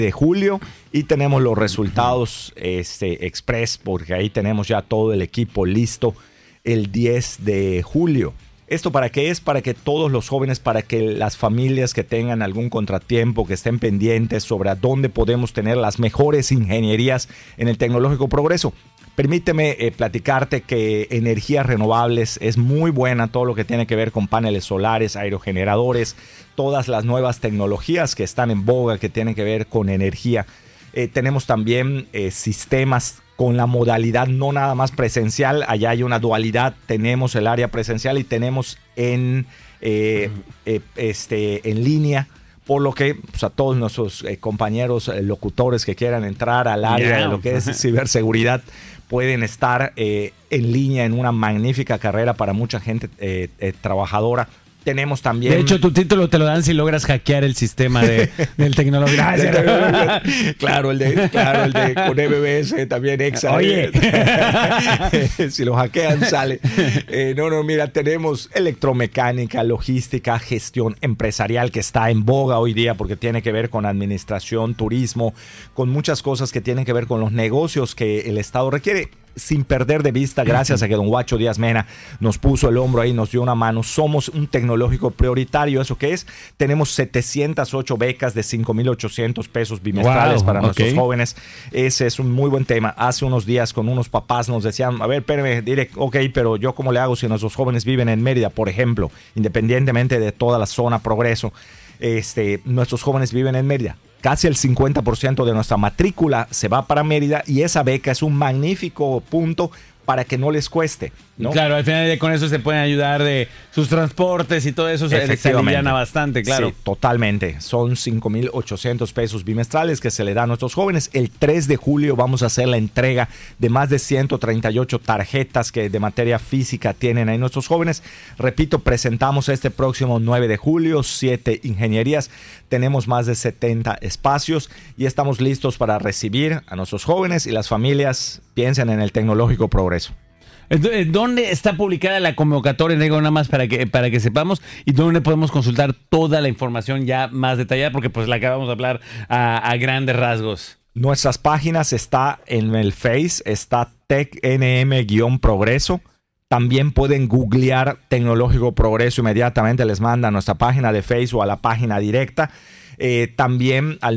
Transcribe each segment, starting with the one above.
de julio y tenemos los resultados express, porque ahí tenemos ya todo el equipo listo el 10 de julio. ¿Esto para qué es? Para que todos los jóvenes, para que las familias que tengan algún contratiempo, que estén pendientes sobre a dónde podemos tener las mejores ingenierías en el Tecnológico Progreso. Permíteme platicarte que energías renovables es muy buena, todo lo que tiene que ver con paneles solares, aerogeneradores, todas las nuevas tecnologías que están en boga, que tienen que ver con energía. Tenemos también sistemas con la modalidad no nada más presencial, allá hay una dualidad, tenemos el área presencial y tenemos en línea, por lo que pues, a todos nuestros compañeros locutores que quieran entrar al área de lo que es ciberseguridad pueden estar en línea en una magnífica carrera para mucha gente trabajadora. Tenemos también... De hecho, tu título te lo dan si logras hackear el sistema del tecnológico. Claro, el de con MBS, también Exa. Oye. Si lo hackean, sale. Mira, tenemos electromecánica, logística, gestión empresarial que está en boga hoy día porque tiene que ver con administración, turismo, con muchas cosas que tienen que ver con los negocios que el Estado requiere. Sin perder de vista, gracias a que don Huacho Díaz Mena nos puso el hombro ahí, nos dio una mano, somos un tecnológico prioritario. ¿Eso qué es? Tenemos 708 becas de 5,800 pesos bimestrales para nuestros jóvenes. Ese es un muy buen tema. Hace unos días con unos papás nos decían, a ver, espérame, pero yo cómo le hago si nuestros jóvenes viven en Mérida, por ejemplo, independientemente de toda la zona Progreso, nuestros jóvenes viven en Mérida. Casi el 50% de nuestra matrícula se va para Mérida y esa beca es un magnífico punto para que no les cueste, ¿no? Claro, al final con eso se pueden ayudar de sus transportes y todo eso se aliviana bastante, claro. Sí, totalmente. Son 5,800 pesos bimestrales que se le dan a nuestros jóvenes. El 3 de julio vamos a hacer la entrega de más de 138 tarjetas que de materia física tienen ahí nuestros jóvenes. Repito, presentamos este próximo 9 de julio, 7 ingenierías. Tenemos más de 70 espacios y estamos listos para recibir a nuestros jóvenes y las familias. Piensen en el Tecnológico Progreso. ¿Dónde está publicada la convocatoria? Digo nada más para que sepamos, y dónde podemos consultar toda la información ya más detallada, porque pues la acabamos de hablar a grandes rasgos. Nuestras páginas está en el Face, está TecNM-Progreso. También pueden googlear Tecnológico Progreso, inmediatamente les manda a nuestra página de Facebook o a la página directa. También al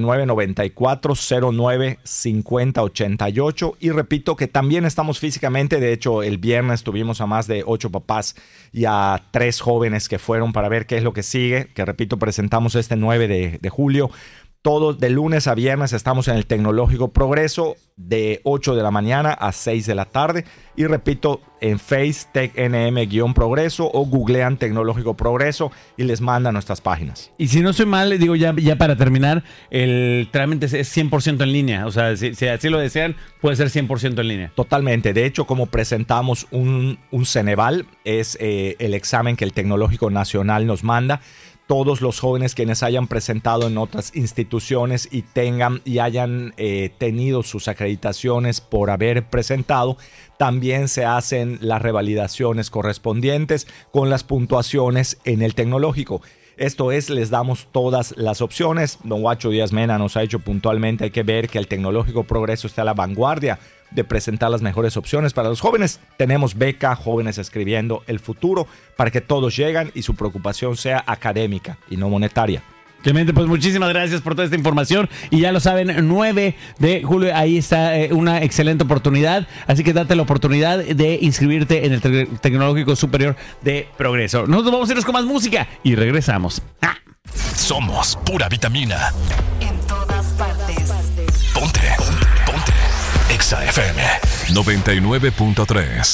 9994095088. Y repito que también estamos físicamente. De hecho, el viernes tuvimos a más de 8 papás y a 3 jóvenes que fueron para ver qué es lo que sigue. Que repito, presentamos este 9 de julio. Todos de lunes a viernes estamos en el Tecnológico Progreso de 8 de la mañana a 6 de la tarde. Y repito, en Face, TecNM-Progreso o googlean Tecnológico Progreso y les mandan nuestras páginas. Y si no soy mal, digo ya para terminar, el trámite es 100% en línea. O sea, si así lo desean, puede ser 100% en línea. Totalmente. De hecho, como presentamos un Ceneval, es el examen que el Tecnológico Nacional nos manda. Todos los jóvenes quienes hayan presentado en otras instituciones y hayan tenido sus acreditaciones por haber presentado, también se hacen las revalidaciones correspondientes con las puntuaciones en el Tecnológico. Esto es, les damos todas las opciones. Don Huacho Díaz Mena nos ha dicho puntualmente, hay que ver que el Tecnológico Progreso está a la vanguardia de presentar las mejores opciones para los jóvenes. Tenemos beca Jóvenes Escribiendo el Futuro para que todos lleguen y su preocupación sea académica y no monetaria. Clemente, pues muchísimas gracias por toda esta información y ya lo saben, 9 de julio, ahí está una excelente oportunidad, así que date la oportunidad de inscribirte en el Tecnológico Superior de Progreso. Nosotros vamos a irnos con más música y regresamos. ¡Ah! Somos pura vitamina. En todas partes. Ponte. Exa FM 99.3.